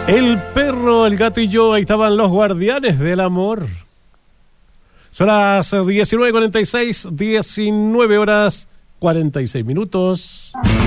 El perro, el gato y yo, ahí estaban los guardianes del amor. Son las 19:46, 19 horas 46 minutos.